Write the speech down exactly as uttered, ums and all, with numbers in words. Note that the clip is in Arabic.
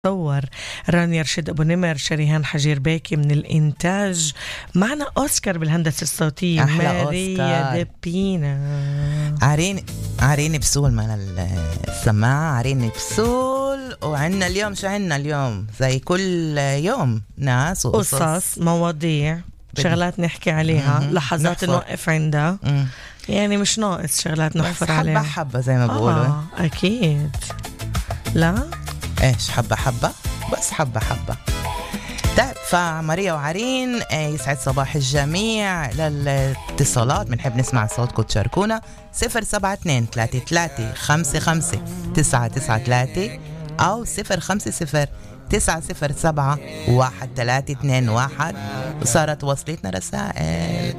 صور رانيا رشيد أبو نمر، شريهان حجير باكي من الإنتاج. معنا أوسكار بالهندسة الصوتية، ماريا دبينا. عارين عاريني بسول من السماعة، عاريني بسول. وعنا اليوم شو عنا اليوم؟ زي كل يوم ناس وقصص، مواضيع، شغلات نحكي عليها، م-م. لحظات نوقف عندها. م. يعني مش ناقص شغلات نحفر عليها، حبة حبة زي ما بقولوا. آه أكيد. لا ايش حبة حبة، بس حبة حبة. طيب فماريا وعرين، يسعد صباح الجميع. للاتصالات بنحب نسمع صوتكم، تشاركونا صفر سبعة اثنين ثلاثة ثلاثة خمسة خمسة تسعة تسعة ثلاثة أو صفر خمسة صفر تسعة صفر سبعة واحد ثلاثة اثنين واحد. وصارت وصلتنا رسائل.